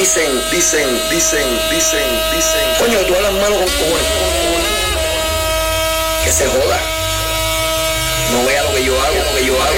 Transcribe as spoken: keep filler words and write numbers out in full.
Dicen, dicen, dicen, dicen, dicen. Coño, tú hablas malo con cojones. Que se joda. No vea lo que yo hago, lo que yo hago.